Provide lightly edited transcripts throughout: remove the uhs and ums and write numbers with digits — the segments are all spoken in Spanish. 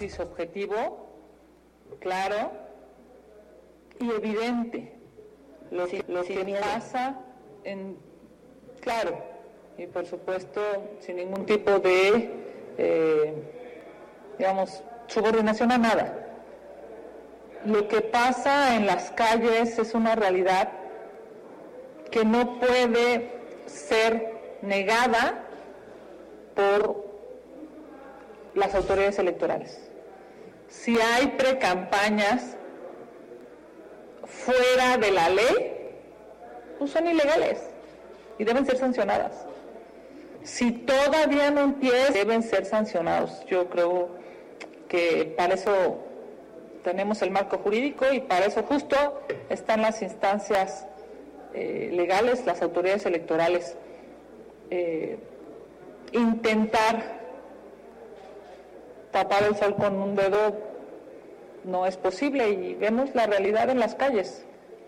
análisis objetivo, claro y evidente. Lo que pasa claro, y por supuesto sin ningún tipo de, subordinación a nada. Lo que pasa en las calles es una realidad que no puede ser negada por las autoridades electorales. Si hay precampañas fuera de la ley, pues son ilegales y deben ser sancionadas. Si todavía no empiezan, deben ser sancionados. Yo creo que para eso tenemos el marco jurídico y para eso justo están las instancias legales, las autoridades electorales. Intentar tapar el sol con un dedo no es posible y vemos la realidad en las calles.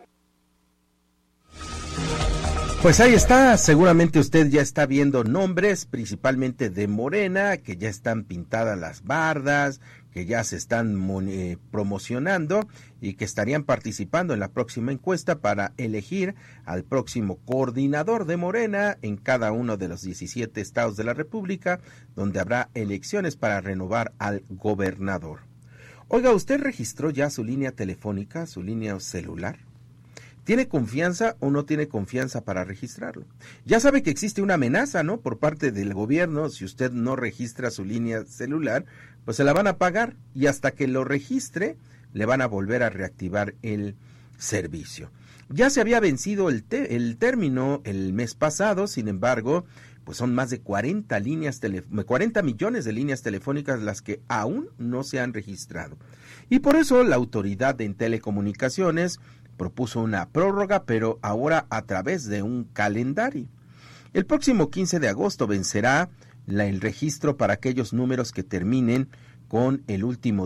Pues ahí está, seguramente usted ya está viendo nombres, principalmente de Morena, que ya están pintadas las bardas, que ya se están promocionando y que estarían participando en la próxima encuesta para elegir al próximo coordinador de Morena en cada uno de los 17 estados de la República, donde habrá elecciones para renovar al gobernador. Oiga, ¿usted registró ya su línea telefónica, su línea celular? ¿Tiene confianza o no tiene confianza para registrarlo? Ya sabe que existe una amenaza, ¿no?, por parte del gobierno. Si usted no registra su línea celular, pues se la van a pagar y hasta que lo registre le van a volver a reactivar el servicio. Ya se había vencido el término el mes pasado, sin embargo, pues son más de 40 millones de líneas telefónicas las que aún no se han registrado. Y por eso la autoridad en telecomunicaciones propuso una prórroga, pero ahora a través de un calendario. El próximo 15 de agosto vencerá el registro para aquellos números que terminen con el último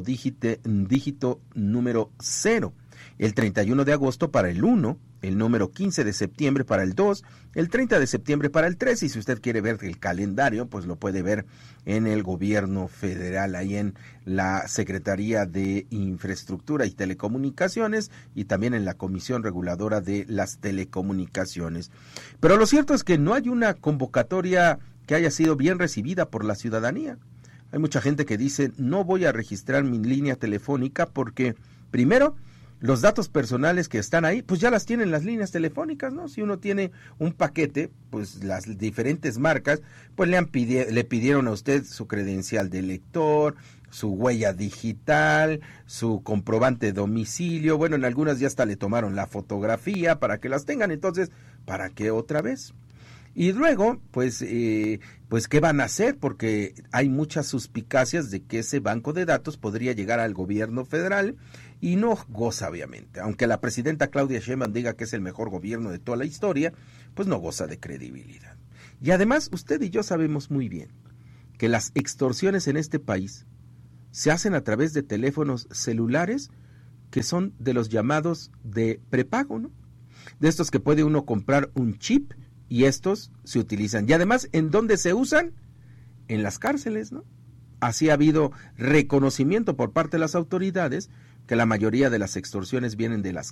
dígito número 0. El 31 de agosto para el 1, el número 15 de septiembre para el 2, el 30 de septiembre para el 3, y si usted quiere ver el calendario, pues lo puede ver en el gobierno federal, ahí en la Secretaría de Infraestructura y Telecomunicaciones y también en la Comisión Reguladora de las Telecomunicaciones. Pero lo cierto es que no hay una convocatoria que haya sido bien recibida por la ciudadanía. Hay mucha gente que dice, no voy a registrar mi línea telefónica porque, primero, los datos personales que están ahí, pues ya las tienen las líneas telefónicas, ¿no? Si uno tiene un paquete, pues las diferentes marcas, pues le pidieron a usted su credencial de lector, su huella digital, su comprobante de domicilio, bueno, en algunas ya hasta le tomaron la fotografía para que las tengan, entonces, ¿para qué otra vez? Y luego, pues, ¿qué van a hacer? Porque hay muchas suspicacias de que ese banco de datos podría llegar al gobierno federal y no goza, obviamente. Aunque la presidenta Claudia Sheinbaum diga que es el mejor gobierno de toda la historia, pues no goza de credibilidad. Y además, usted y yo sabemos muy bien que las extorsiones en este país se hacen a través de teléfonos celulares que son de los llamados de prepago, ¿no? De estos que puede uno comprar un chip y estos se utilizan. Y además, ¿en dónde se usan? En las cárceles, ¿no? Así ha habido reconocimiento por parte de las autoridades que la mayoría de las extorsiones vienen de las